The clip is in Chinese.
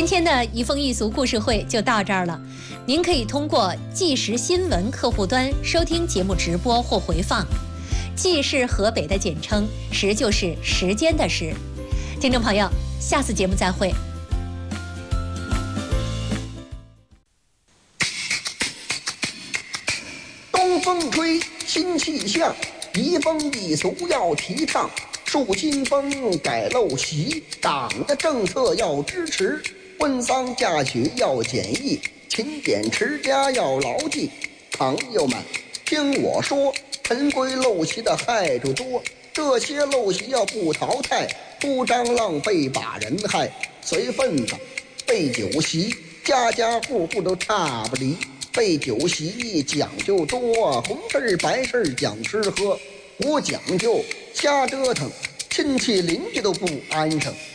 今天的移风易俗故事会就到这儿了。您可以通过纪实新闻客户端收听节目直播或回放。纪是河北的简称，时就是时间的时。听众朋友，下次节目再会。 东风吹，新气象，移风易俗要提倡。树新风，改陋习，党的政策要支持，婚丧嫁娶要简易，勤俭持家要牢记。朋友们，听我说，陈规陋习的害处多，这些陋习要不淘汰，铺张浪费把人害。随份子，备酒席，家家户户都差不离。备酒席讲究多，红事白事讲吃喝，不讲究瞎折腾，亲戚邻居都不安生。